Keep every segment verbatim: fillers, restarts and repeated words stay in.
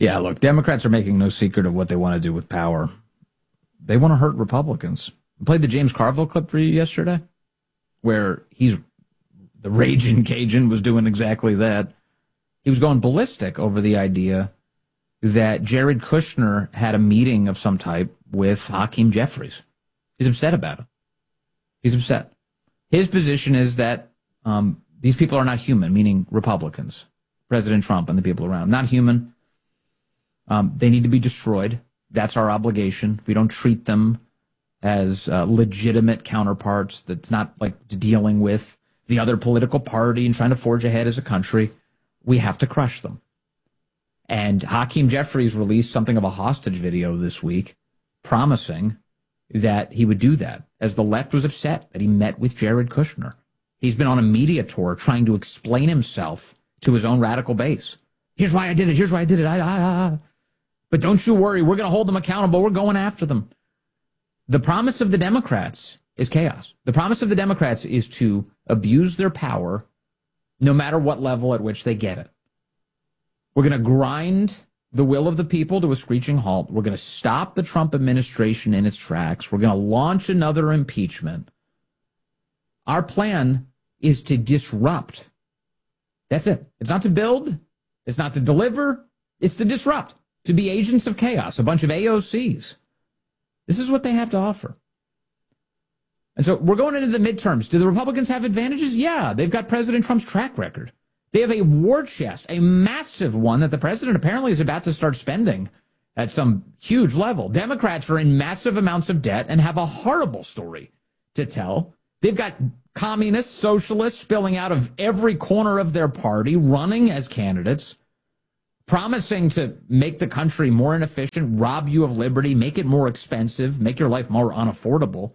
Yeah, look, Democrats are making no secret of what they want to do with power. They want to hurt Republicans. I played the James Carville clip for you yesterday, where he's the raging Cajun was doing exactly that. He was going ballistic over the idea that Jared Kushner had a meeting of some type with Hakeem Jeffries. He's upset about it. He's upset. His position is that um, these people are not human, meaning Republicans, President Trump and the people around him, not human. Um, they need to be destroyed. That's our obligation. We don't treat them as uh, legitimate counterparts that's not like dealing with the other political party and trying to forge ahead as a country. We have to crush them. And Hakeem Jeffries released something of a hostage video this week promising that he would do that, as the left was upset that he met with Jared Kushner. He's been on a media tour trying to explain himself to his own radical base. Here's why I did it. Here's why I did it. I, I, I. But don't you worry. We're going to hold them accountable. We're going after them. The promise of the Democrats is chaos. The promise of the Democrats is to abuse their power no matter what level at which they get it. We're going to grind the will of the people to a screeching halt. We're going to stop the Trump administration in its tracks. We're going to launch another impeachment. Our plan is to disrupt. That's it. It's not to build. It's not to deliver. It's to disrupt, to be agents of chaos, a bunch of A O Cs. This is what they have to offer. And so we're going into the midterms. Do the Republicans have advantages? Yeah, they've got President Trump's track record. They have a war chest, a massive one that the president apparently is about to start spending at some huge level. Democrats are in massive amounts of debt and have a horrible story to tell. They've got communists, socialists spilling out of every corner of their party, running as candidates, promising to make the country more inefficient, rob you of liberty, make it more expensive, make your life more unaffordable.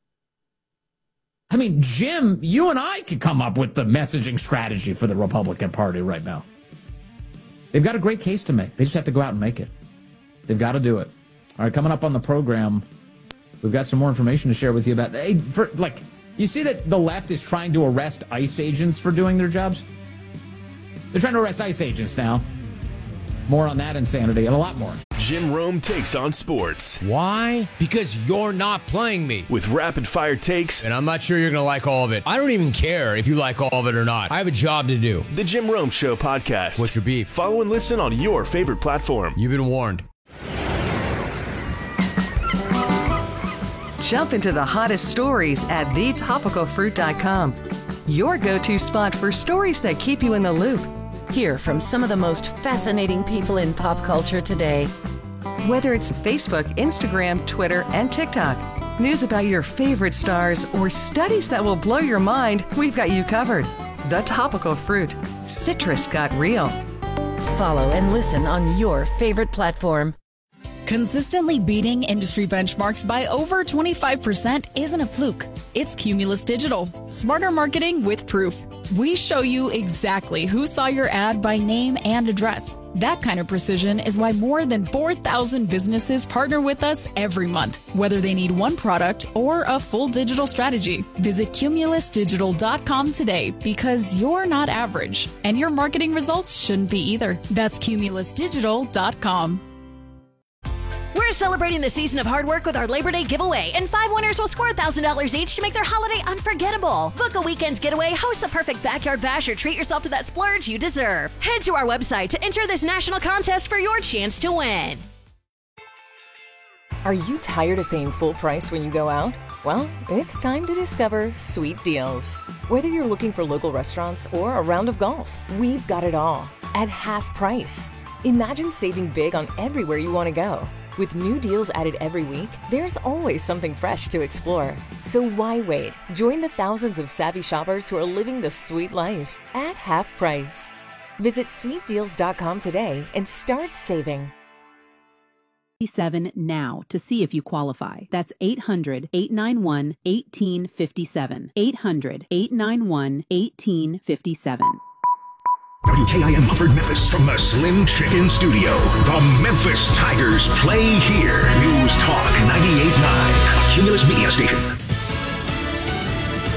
I mean, Jim, you and I could come up with the messaging strategy for the Republican Party right now. They've got a great case to make. They just have to go out and make it. They've got to do it. All right, coming up on the program, we've got some more information to share with you about, hey, for, like, you see that the left is trying to arrest ICE agents for doing their jobs? They're trying to arrest ICE agents now. More on that insanity and a lot more. Jim Rome takes on sports. Why? Because you're not playing me. With rapid-fire takes. And I'm not sure you're going to like all of it. I don't even care if you like all of it or not. I have a job to do. The Jim Rome Show podcast. What's your beef? Follow and listen on your favorite platform. You've been warned. Jump into the hottest stories at the topical fruit dot com. Your go-to spot for stories that keep you in the loop. Hear from some of the most fascinating people in pop culture today. Whether it's Facebook, Instagram, Twitter, and TikTok, news about your favorite stars, or studies that will blow your mind, we've got you covered. The Topical Fruit. Citrus got real. Follow and listen on your favorite platform. Consistently beating industry benchmarks by over twenty-five percent isn't a fluke. It's Cumulus Digital. Smarter marketing with proof. We show you exactly who saw your ad by name and address. That kind of precision is why more than four thousand businesses partner with us every month, whether they need one product or a full digital strategy. Visit cumulus digital dot com today, because you're not average, and your marketing results shouldn't be either. That's cumulus digital dot com. We're celebrating the season of hard work with our Labor Day giveaway, and five winners will score one thousand dollars each to make their holiday unforgettable. Book a weekend getaway, host the perfect backyard bash, or treat yourself to that splurge you deserve. Head to our website to enter this national contest for your chance to win. Are you tired of paying full price when you go out? Well, it's time to discover Sweet Deals. Whether you're looking for local restaurants or a round of golf, we've got it all at half price. Imagine saving big on everywhere you want to go. With new deals added every week, there's always something fresh to explore. So why wait? Join the thousands of savvy shoppers who are living the sweet life at half price. Visit sweet deals dot com today and start saving. Seven now to see if you qualify. That's eight hundred, eight nine one, one eight five seven. eight hundred, eight nine one, one eight five seven. W K I M offered Memphis from the Slim Chicken Studio. The Memphis Tigers play here. News Talk ninety-eight point nine, a Cumulus Media station. The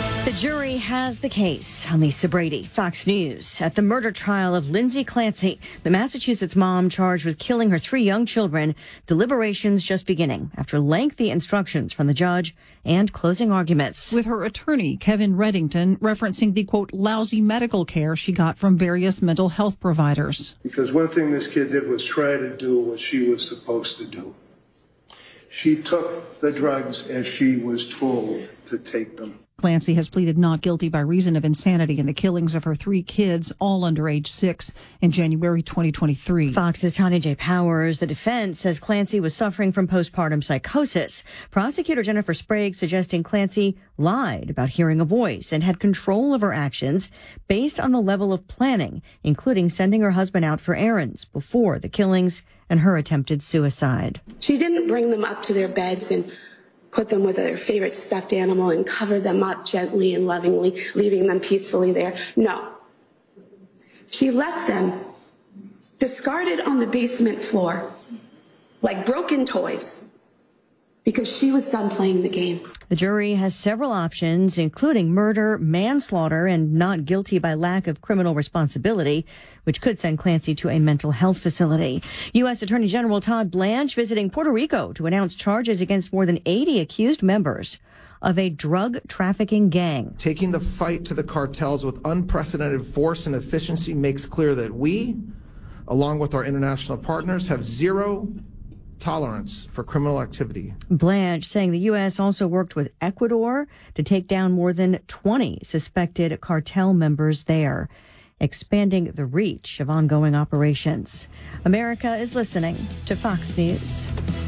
jury has the case. I'm Lisa Brady, Fox News. At the murder trial of Lindsay Clancy, the Massachusetts mom charged with killing her three young children, deliberations just beginning after lengthy instructions from the judge and closing arguments. With her attorney, Kevin Reddington, referencing the, quote, lousy medical care she got from various mental health providers. Because one thing this kid did was try to do what she was supposed to do. She took the drugs as she was told to take them. Clancy has pleaded not guilty by reason of insanity in the killings of her three kids, all under age six, in January twenty twenty-three. Fox's Tanya J. Powers. The defense says Clancy was suffering from postpartum psychosis. Prosecutor Jennifer Sprague suggesting Clancy lied about hearing a voice and had control of her actions based on the level of planning, including sending her husband out for errands before the killings and her attempted suicide. She didn't bring them up to their beds and put them with their favorite stuffed animal and cover them up gently and lovingly, leaving them peacefully there. No. She left them discarded on the basement floor like broken toys because she was done playing the game. The jury has several options, including murder, manslaughter, and not guilty by lack of criminal responsibility, which could send Clancy to a mental health facility. U S Attorney General Todd Blanche visiting Puerto Rico to announce charges against more than eighty accused members of a drug trafficking gang. Taking the fight to the cartels with unprecedented force and efficiency makes clear that we, along with our international partners, have zero tolerance for criminal activity. Blanche saying the U S also worked with Ecuador to take down more than twenty suspected cartel members there, expanding the reach of ongoing operations. America is listening to Fox News.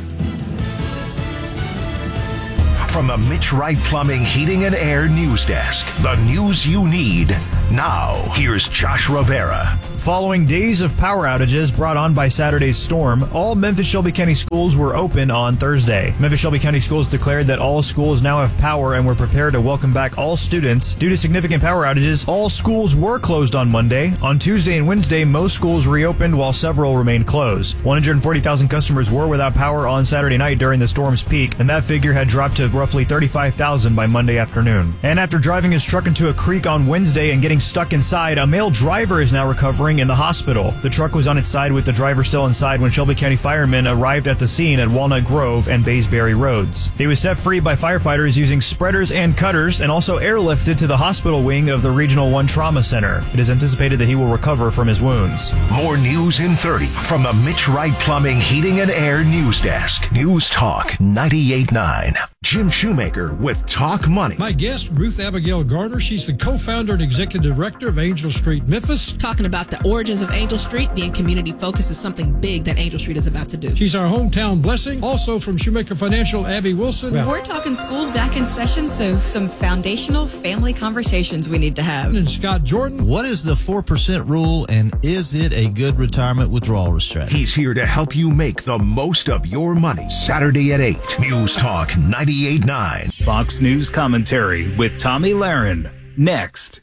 From the Mitch Wright Plumbing, Heating and Air News Desk, the news you need now. Here's Josh Rivera. Following days of power outages brought on by Saturday's storm, all Memphis-Shelby County schools were open on Thursday. Memphis-Shelby County schools declared that all schools now have power and were prepared to welcome back all students. Due to significant power outages, all schools were closed on Monday. On Tuesday and Wednesday, most schools reopened while several remained closed. one hundred forty thousand customers were without power on Saturday night during the storm's peak, and that figure had dropped to roughly thirty-five thousand by Monday afternoon. And after driving his truck into a creek on Wednesday and getting stuck inside, a male driver is now recovering in the hospital. The truck was on its side with the driver still inside when Shelby County firemen arrived at the scene at Walnut Grove and Baysbury Roads. He was set free by firefighters using spreaders and cutters and also airlifted to the hospital wing of the Regional one Trauma Center. It is anticipated that he will recover from his wounds. More news in thirty from the Mitch Wright Plumbing, Heating and Air News Desk. News Talk ninety-eight point nine. Jim Shoemaker with Talk Money. My guest, Ruth Abigail Garner. She's the co-founder and executive director of Angel Street Memphis. Talking about the origins of Angel Street, being community focused is something big that Angel Street is about to do. She's our hometown blessing. Also from Shoemaker Financial, Abby Wilson. We're talking schools back in session, so some foundational family conversations we need to have. And Scott Jordan. What is the four percent rule, and is it a good retirement withdrawal strategy? He's here to help you make the most of your money. Saturday at eight. News Talk ninety-eight point nine. Fox News commentary with Tommy Lahren. Next.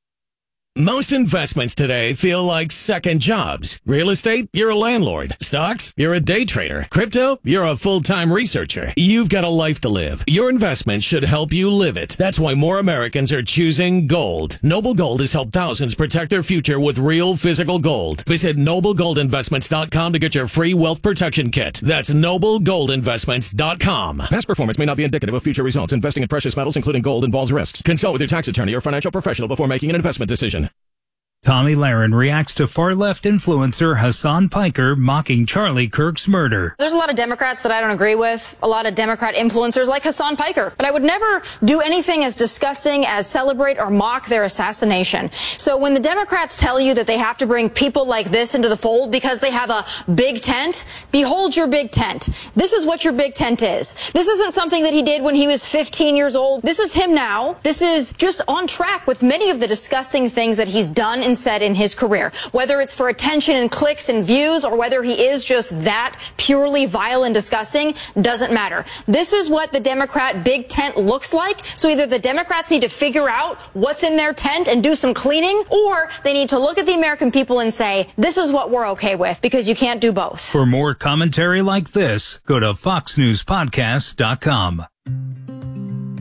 Most investments today feel like second jobs. Real estate, you're a landlord. Stocks, you're a day trader. Crypto, you're a full-time researcher. You've got a life to live. Your investment should help you live it. That's why more Americans are choosing gold. Noble Gold has helped thousands protect their future with real physical gold. Visit noble gold investments dot com to get your free wealth protection kit. That's noble gold investments dot com. Past performance may not be indicative of future results. Investing in precious metals, including gold, involves risks. Consult with your tax attorney or financial professional before making an investment decision. Tommy Lahren reacts to far-left influencer Hassan Piker mocking Charlie Kirk's murder. There's a lot of Democrats that I don't agree with, a lot of Democrat influencers like Hassan Piker, but I would never do anything as disgusting as celebrate or mock their assassination. So when the Democrats tell you that they have to bring people like this into the fold because they have a big tent, behold your big tent. This is what your big tent is. This isn't something that he did when he was fifteen years old. This is him now. This is just on track with many of the disgusting things that he's done in said in his career, whether it's for attention and clicks and views or whether he is just that purely vile and disgusting, doesn't matter. This is what the Democrat big tent looks like. So either the Democrats need to figure out what's in their tent and do some cleaning, or they need to look at the American people and say, this is what we're okay with, because you can't do both. For more commentary like this, go to fox news podcast dot com.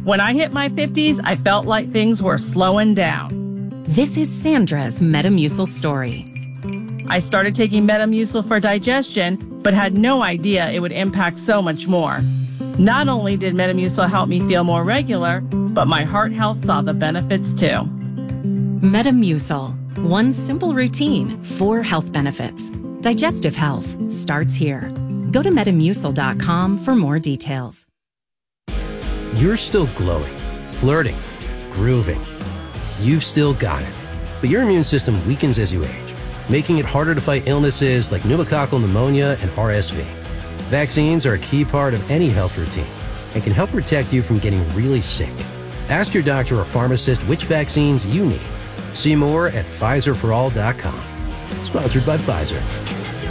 When I hit my fifties, I felt like things were slowing down. This is Sandra's Metamucil story. I started taking Metamucil for digestion, but had no idea it would impact so much more. Not only did Metamucil help me feel more regular, but my heart health saw the benefits too. Metamucil. One simple routine, four health benefits. Digestive health starts here. Go to metamucil dot com for more details. You're still glowing, flirting, grooving. You've still got it. But your immune system weakens as you age, making it harder to fight illnesses like pneumococcal pneumonia and R S V. Vaccines are a key part of any health routine and can help protect you from getting really sick. Ask your doctor or pharmacist which vaccines you need. See more at Pfizer for all dot com. Sponsored by Pfizer.